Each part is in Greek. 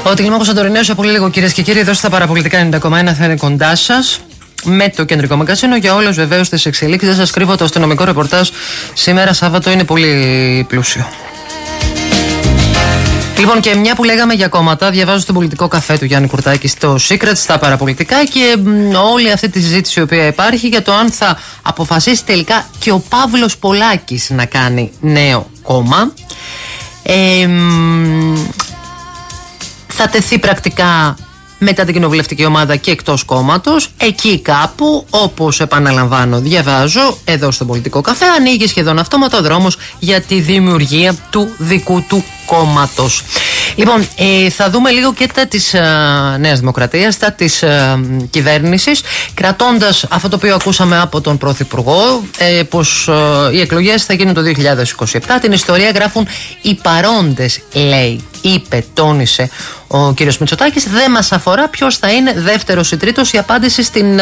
Ο Τηλεμάχος Αντορινέος από λίγο, κυρίες και κύριοι, εδώ στα Παραπολιτικά 90,1 θα είναι κοντά σας με το κεντρικό μαγκαζίνο για όλες βεβαίως τις εξελίξεις. Δεν σας κρύβω, το αστυνομικό ρεπορτάζ σήμερα Σάββατο είναι πολύ πλούσιο. Λοιπόν, και μια που λέγαμε για κόμματα, διαβάζω στον πολιτικό καφέ του Γιάννη Κουρτάκη στο Secret, στα Παραπολιτικά, και όλη αυτή τη συζήτηση η οποία υπάρχει για το αν θα αποφασίσει τελικά και ο Παύλος Πολάκης να κάνει νέο κόμμα. Θα τεθεί πρακτικά μετά την κοινοβουλευτική ομάδα και εκτός κόμματος. Εκεί κάπου, όπως επαναλαμβάνω, διαβάζω εδώ στον πολιτικό καφέ, ανοίγει σχεδόν αυτόματα ο δρόμος για τη δημιουργία του δικού του κόμματος. Λοιπόν, θα δούμε λίγο και τα της Νέας Δημοκρατίας, τα της κυβέρνησης, κρατώντας αυτό το οποίο ακούσαμε από τον Πρωθυπουργό, πως οι εκλογές θα γίνουν το 2027. Την ιστορία γράφουν οι παρόντες, λέει, είπε, τόνισε ο κύριος Μητσοτάκης. Δεν μας αφορά ποιος θα είναι δεύτερος ή τρίτος. Η απάντηση στην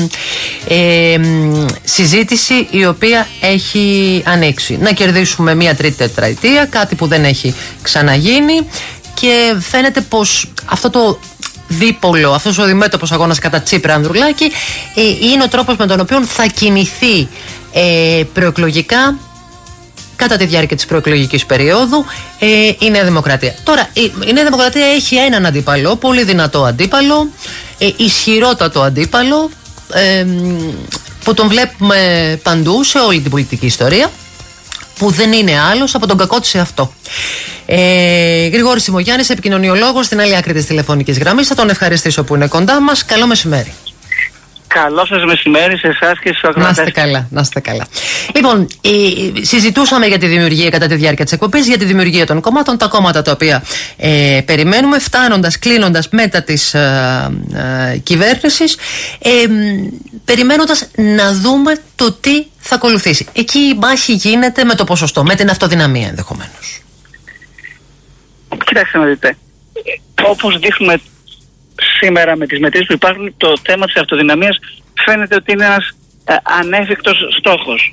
συζήτηση η οποία έχει ανοίξει. Να κερδίσουμε μια τρίτη τετραετία, κάτι που δεν έχει ξαναγίνει, και φαίνεται πως αυτό το δίπολο, αυτός ο διμέτωπος αγώνας κατά Τσίπρα Ανδρουλάκη είναι ο τρόπος με τον οποίο θα κινηθεί προεκλογικά κατά τη διάρκεια της προεκλογικής περίοδου η Νέα Δημοκρατία. Τώρα, η Νέα Δημοκρατία έχει έναν αντίπαλο, πολύ δυνατό αντίπαλο, ισχυρότατο αντίπαλο, που τον βλέπουμε παντού σε όλη την πολιτική ιστορία, που δεν είναι άλλος από τον κακό της εαυτό. Γρηγόρης Σιμογιάννης, επικοινωνιολόγος, στην άλλη άκρη της τηλεφωνικής γραμμής. Θα τον ευχαριστήσω που είναι κοντά μας. Καλό μεσημέρι. Καλό σας μεσημέρι σε εσάς και στους ακροατές. Να είστε καλά, να είστε καλά. Λοιπόν, συζητούσαμε για τη δημιουργία κατά τη διάρκεια της εκπομπής, για τη δημιουργία των κομμάτων, τα κόμματα τα οποία περιμένουμε, κλείνοντας μετά της κυβέρνησης, περιμένοντας να δούμε το τι θα ακολουθήσει. Εκεί η μάχη γίνεται με το ποσοστό, με την αυτοδυναμία ενδεχομένως. Κοιτάξτε να δείτε, όπως δείχνουμε σήμερα με τις μετρήσεις που υπάρχουν, το θέμα της αυτοδυναμίας φαίνεται ότι είναι ένας ανέφικτος στόχος.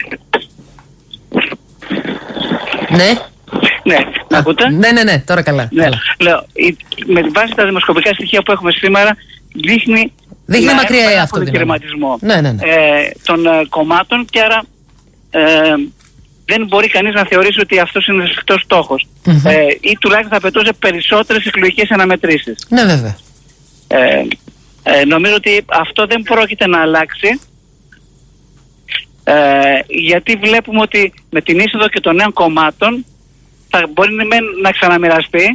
Ναι. Ναι, να ακούτε? Ναι, τώρα καλά. Ναι. Καλά. Λέω, με βάση τα δημοσκοπικά στοιχεία που έχουμε σήμερα, δείχνει μακριά η αυτοδυναμία των κομμάτων, και άρα δεν μπορεί κανείς να θεωρήσει ότι αυτός είναι ο εφικτός στόχος. Ή τουλάχιστον θα απαιτούσε περισσότερες εκλογικές αναμετρήσεις. Ναι, βέβαια. Νομίζω ότι αυτό δεν πρόκειται να αλλάξει, γιατί βλέπουμε ότι με την είσοδο και των νέων κομμάτων θα μπορεί να ξαναμοιραστεί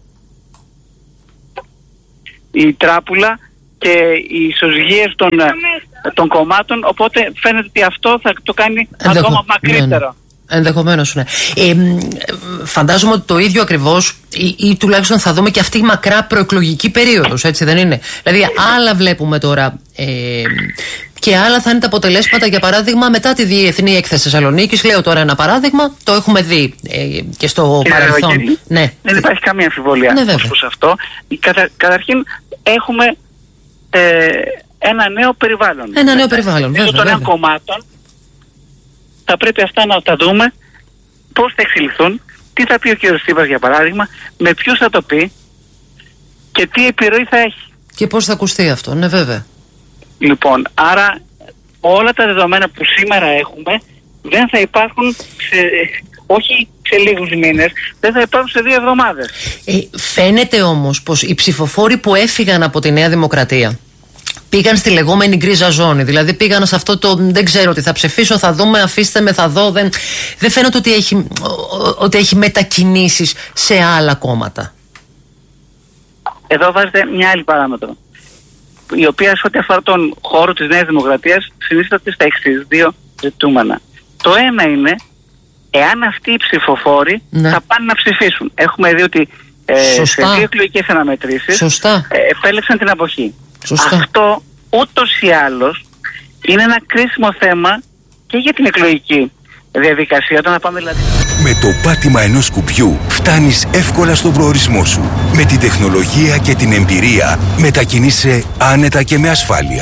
η τράπουλα και οι ισοζυγίες των κομμάτων, οπότε φαίνεται ότι αυτό θα το κάνει ακόμα μακρύτερο. Ενδεχομένως, ναι. Φαντάζομαι ότι το ίδιο ακριβώς, ή τουλάχιστον θα δούμε και αυτή η μακρά προεκλογική περίοδος, έτσι δεν είναι? Δηλαδή, άλλα βλέπουμε τώρα και άλλα θα είναι τα αποτελέσματα, για παράδειγμα, μετά τη Διεθνή Έκθεση Θεσσαλονίκης. Λέω τώρα ένα παράδειγμα, το έχουμε δει και στο παρελθόν. Ναι. Δεν υπάρχει καμία αμφιβολία προς αυτό. Καταρχήν, έχουμε ένα νέο περιβάλλον. Ένα νέο περιβάλλον, βέβαια. Των νέων κομμάτων. Θα πρέπει αυτά να τα δούμε, πώς θα εξελιχθούν, τι θα πει ο κ. Τσίπρας για παράδειγμα, με ποιους θα το πει και τι επιρροή θα έχει. Και πώς θα ακουστεί αυτό, ναι, βέβαια. Λοιπόν, άρα όλα τα δεδομένα που σήμερα έχουμε δεν θα υπάρχουν όχι σε λίγους μήνες, δεν θα υπάρχουν σε 2 εβδομάδες. Φαίνεται όμως πως οι ψηφοφόροι που έφυγαν από τη Νέα Δημοκρατία πήγαν στη λεγόμενη γκρίζα ζώνη. Δηλαδή πήγαν σε αυτό το δεν ξέρω τι θα ψηφίσω, θα δούμε, αφήστε με, θα δω. Δεν φαίνεται ότι έχει μετακινήσεις σε άλλα κόμματα. Εδώ βάζετε μια άλλη παράμετρο, η οποία σε ό,τι αφορά τον χώρο της Νέας Δημοκρατίας συνίσταται στα εξής 2 ζητούμενα. Το ένα είναι εάν αυτοί οι ψηφοφόροι θα πάνε να ψηφίσουν. Έχουμε δει ότι σε 2 εκλογικές αναμετρήσεις επέλεξαν την αποχή. Αυτό ούτως ή άλλως είναι ένα κρίσιμο θέμα και για την εκλογική διαδικασία. Όταν πάμε δηλαδή... Με το πάτημα ενός σκουπιού φτάνεις εύκολα στον προορισμό σου. Με την τεχνολογία και την εμπειρία μετακινείσαι άνετα και με ασφάλεια.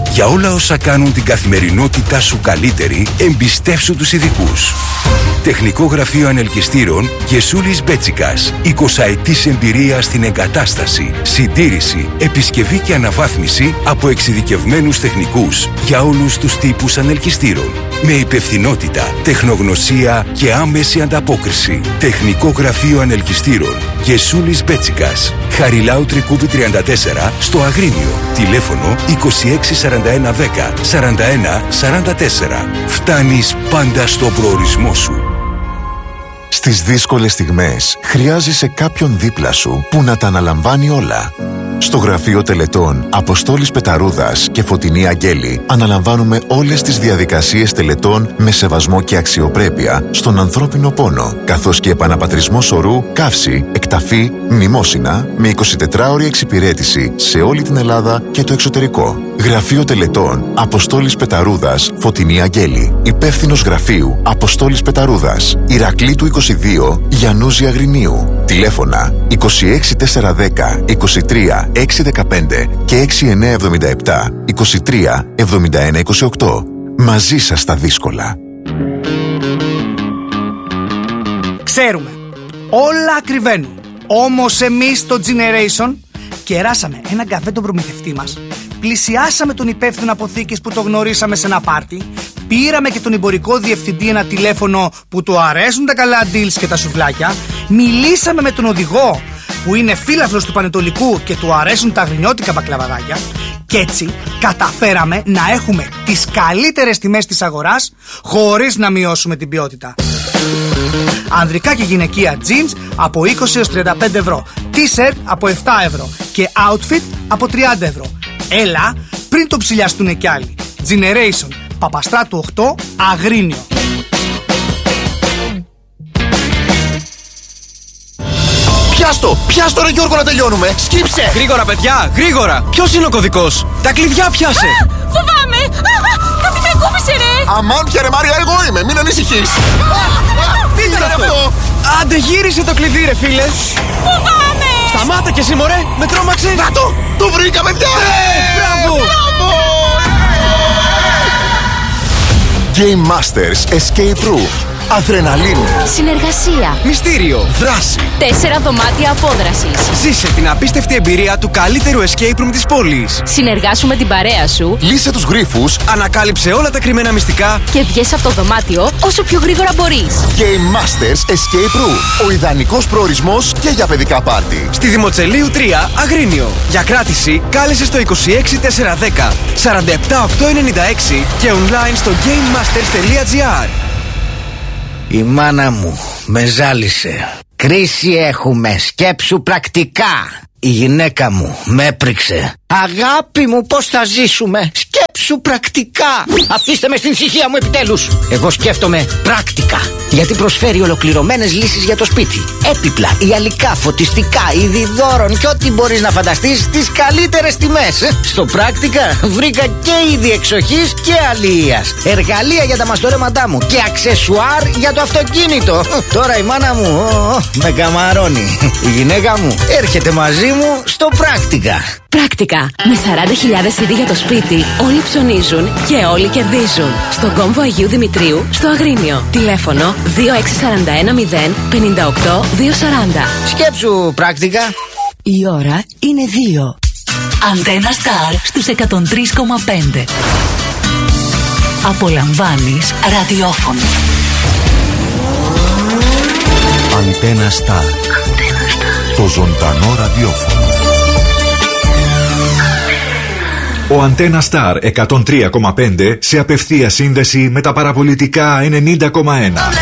Για όλα όσα κάνουν την καθημερινότητά σου καλύτερη, εμπιστεύσου τους ειδικούς. Τεχνικό Γραφείο Ανελκυστήρων Γεσούλης Μπέτσικας. 20ετής εμπειρία στην εγκατάσταση, συντήρηση, επισκευή και αναβάθμιση από εξειδικευμένους τεχνικούς για όλους τους τύπους ανελκυστήρων. Με υπευθυνότητα, τεχνογνωσία και άμεση ανταπόκριση. Τεχνικό Γραφείο Ανελκυστήρων Γεσούλης Μπέτσικας. Χαριλάου Τρικούπη 34 στο Αγρίνιο. Τηλέφωνο 2641 10 41 44. Φτάνεις πάντα στον προορισμό σου. Στις δύσκολες στιγμές χρειάζεσαι κάποιον δίπλα σου που να τα αναλαμβάνει όλα. Στο Γραφείο Τελετών Αποστόλης Πεταρούδας και Φωτεινή Αγγέλη αναλαμβάνουμε όλες τις διαδικασίες τελετών με σεβασμό και αξιοπρέπεια στον ανθρώπινο πόνο, καθώς και επαναπατρισμό σωρού, καύση, εκταφή, μνημόσυνα με 24ωρη εξυπηρέτηση σε όλη την Ελλάδα και το εξωτερικό. Γραφείο Τελετών Αποστόλης Πεταρούδας, Φωτεινή Αγγέλη. Υπεύθυνος γραφείου Αποστόλης Πεταρούδας, Ηρακλήτου 22, Γιαννούζη Αγρινίου. Τηλέφωνα 26410 23 615 και 6977 23 71 28. Μαζί σας στα δύσκολα. Ξέρουμε, όλα ακριβένουν. Όμως εμείς στο Generation κεράσαμε έναν καφέ τον προμηθευτή μας, πλησιάσαμε τον υπεύθυνο αποθήκης που το γνωρίσαμε σε ένα πάρτι, πήραμε και τον εμπορικό διευθυντή ένα τηλέφωνο που του αρέσουν τα καλά deals και τα σουβλάκια, μιλήσαμε με τον οδηγό που είναι φίλαθλος του Πανετολικού και του αρέσουν τα αγρινιώτικα μπακλαβαδάκια, και έτσι καταφέραμε να έχουμε τις καλύτερες τιμές της αγοράς χωρίς να μειώσουμε την ποιότητα. Ανδρικά και γυναικεία jeans από 20 έως 35 ευρώ, t-shirt από 7 ευρώ και outfit από 30 ευρώ. Έλα πριν το ψηλιαστούν κι άλλοι. Generation, Παπαστράτου 8, Αγρίνιο. Πιάστο ρε Γιώργο, να τελειώνουμε. Σκύψε! Γρήγορα παιδιά, γρήγορα. Ποιος είναι ο κωδικός? Τα κλειδιά πιάσε. Φοβάμαι. Κάτι με κούμπησε ρε. Αμάν πια ρε Μάρια, εγώ είμαι, μην ανησυχείς. Τι ήταν αυτό? Άντε γύρισε το κλειδί ρε φίλε. Φοβάμαι. Σταμάτα κι εσύ μωρέ, με τρόμαξε. Να το βρήκα παιδιά. Μπράβο. Game Masters Escape Room. Αδρεναλίνη. Συνεργασία. Μυστήριο. Δράση. 4 δωμάτια απόδρασης. Ζήσε την απίστευτη εμπειρία του καλύτερου escape room της πόλης. Συνεργάσου με την παρέα σου. Λύσε τους γρίφους. Ανακάλυψε όλα τα κρυμμένα μυστικά Και βγες από το δωμάτιο όσο πιο γρήγορα μπορείς. Game Masters Escape Room. Ο ιδανικός προορισμός και για παιδικά πάρτι. στη Δημοτσελείου 3, Αγρίνιο. Για κράτηση κάλεσε στο 26410 47896 και online στο gamemasters.gr. Η μάνα μου με ζάλισε. Κρίση έχουμε, σκέψου πρακτικά. Η γυναίκα μου με έπριξε. Αγάπη μου, πώς θα ζήσουμε? Σκέψου πρακτικά. Αφήστε με στην ησυχία μου επιτέλους. Εγώ σκέφτομαι πράκτικα, γιατί προσφέρει ολοκληρωμένες λύσεις για το σπίτι. Έπιπλα, ιαλικά, φωτιστικά, είδη δώρων και ό,τι μπορείς να φανταστείς στις καλύτερες τιμές. Στο πράκτικα βρήκα και είδη εξοχής και αλληλείας, εργαλεία για τα μαστορέματά μου και αξεσουάρ για το αυτοκίνητο. Τώρα η μάνα μου με καμαρώνει. Η γυναίκα μου έρχεται μαζί μου στο πράκτικα. Πράκτικα. Με 40.000 είδη για το σπίτι, όλοι ψωνίζουν και όλοι κερδίζουν. Στον κόμβο Αγίου Δημητρίου, στο Αγρίνιο. Τηλέφωνο 26410 58 240. Σκέψου πράκτικα. Η ώρα είναι 2. Αντένα Star στους 103,5. Απολαμβάνεις ραδιόφωνο. Αντένα Star. Το ζωντανό ραδιόφωνο. Ο Αντένα Star 103,5 σε απευθεία σύνδεση με τα παραπολιτικά 90,1.